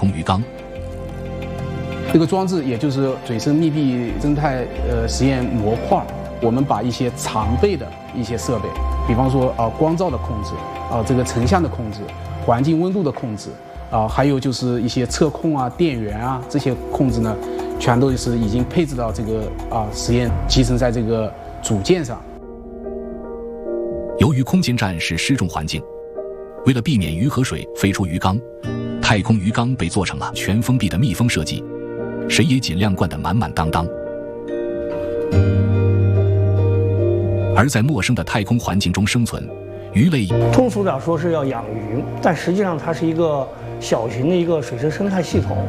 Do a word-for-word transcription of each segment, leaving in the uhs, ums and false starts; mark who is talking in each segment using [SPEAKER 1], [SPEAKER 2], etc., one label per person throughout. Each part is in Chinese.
[SPEAKER 1] 空鱼缸。
[SPEAKER 2] 这个装置也就是水生密闭生态呃实验模块，我们把一些常备的一些设备，比方说啊、呃、光照的控制，啊、呃、这个成像的控制，环境温度的控制，啊、呃、还有就是一些测控啊、电源啊这些控制呢，全都是已经配置到这个啊、呃、实验集成在这个组件上。
[SPEAKER 1] 由于空间站是失重环境，为了避免鱼和水飞出鱼缸，太空鱼缸被做成了全封闭的密封设计，水也尽量灌得满满当当。而在陌生的太空环境中生存，鱼类
[SPEAKER 3] 通俗点说是要养鱼，但实际上它是一个小型的一个水生生态系统。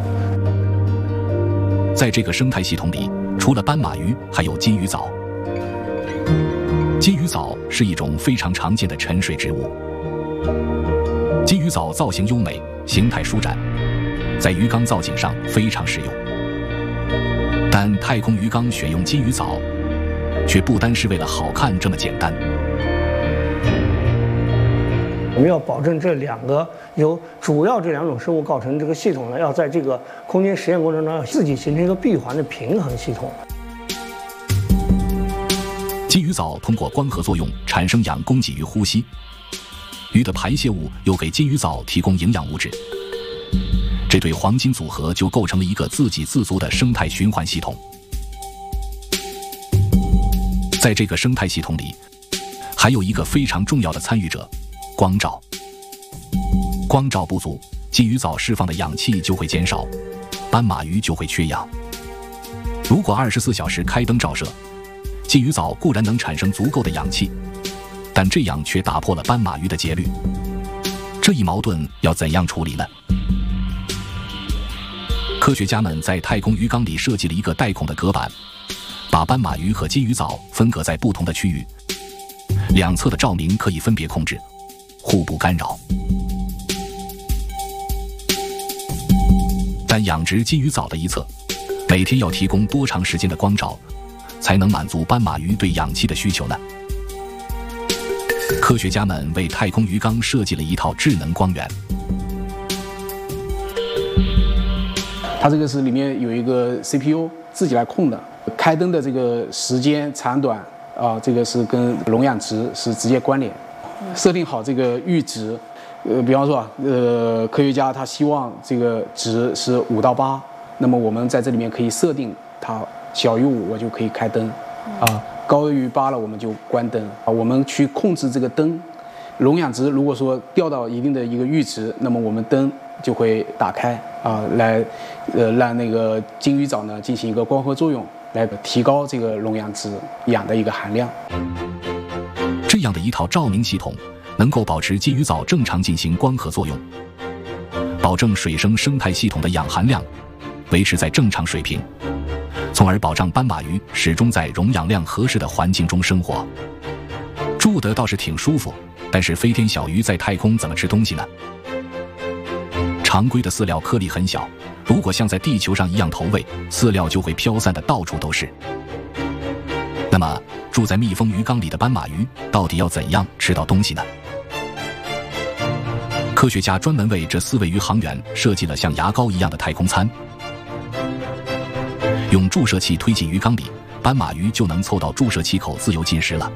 [SPEAKER 1] 在这个生态系统里，除了斑马鱼，还有金鱼藻。金鱼藻是一种非常常见的沉水植物。金鱼藻造型优美，形态舒展，在鱼缸造景上非常实用。但太空鱼缸选用金鱼藻，却不单是为了好看这么简单。
[SPEAKER 3] 我们要保证这两个由主要这两种生物构成这个系统呢，要在这个空间实验过程中自己形成一个闭环的平衡系统。
[SPEAKER 1] 金鱼藻通过光合作用产生氧供给鱼呼吸，鱼的排泄物又给金鱼藻提供营养物质，这对黄金组合就构成了一个自给自足的生态循环系统。在这个生态系统里，还有一个非常重要的参与者——光照。光照不足，金鱼藻释放的氧气就会减少，斑马鱼就会缺氧。如果二十四小时开灯照射，金鱼藻固然能产生足够的氧气，但这样却打破了斑马鱼的节律。这一矛盾要怎样处理呢？科学家们在太空鱼缸里设计了一个带孔的隔板，把斑马鱼和金鱼藻分隔在不同的区域，两侧的照明可以分别控制，互不干扰。但养殖金鱼藻的一侧，每天要提供多长时间的光照，才能满足斑马鱼对氧气的需求呢？科学家们为太空鱼缸设计了一套智能光源。
[SPEAKER 2] 它这个是里面有一个 C P U 自己来控的，开灯的这个时间长短啊，这个是跟笼养值是直接关联。设定好这个阈值，呃，比方说啊，呃，科学家他希望这个值是五到八，那么我们在这里面可以设定它小于五，我就可以开灯，啊，高于八了我们就关灯啊。我们去控制这个灯笼养值，如果说掉到一定的一个阈值，那么我们灯就会打开啊，来呃让那个金鱼藻呢进行一个光合作用，来提高这个笼养值氧的一个含量。
[SPEAKER 1] 这样的一套照明系统能够保持金鱼藻正常进行光合作用，保证水生生态系统的氧含量维持在正常水平，从而保障斑马鱼始终在溶氧量合适的环境中生活。住得倒是挺舒服，但是飞天小鱼在太空怎么吃东西呢？常规的饲料颗粒很小，如果像在地球上一样投喂，饲料就会飘散的到处都是。那么住在密封鱼缸里的斑马鱼到底要怎样吃到东西呢？科学家专门为这四位宇航员设计了像牙膏一样的太空餐，用注射器推进鱼缸里，斑马鱼就能凑到注射器口自由进食了。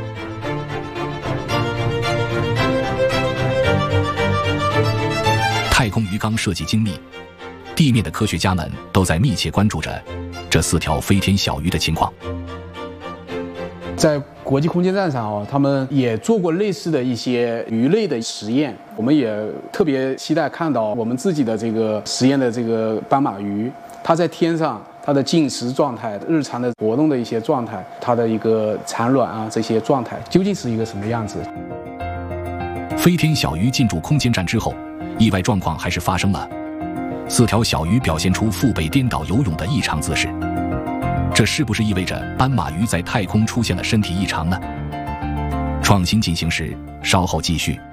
[SPEAKER 1] 太空鱼缸设计精密，地面的科学家们都在密切关注着这四条飞天小鱼的情况。
[SPEAKER 2] 在国际空间站上啊，他们也做过类似的一些鱼类的实验，我们也特别期待看到我们自己的这个实验的这个斑马鱼，它在天上它的进食状态、日常的活动的一些状态、它的一个产卵啊这些状态究竟是一个什么样子？
[SPEAKER 1] 飞天小鱼进驻空间站之后，意外状况还是发生了，四条小鱼表现出腹背颠倒游泳的异常姿势。这是不是意味着斑马鱼在太空出现了身体异常呢？创新进行时，稍后继续。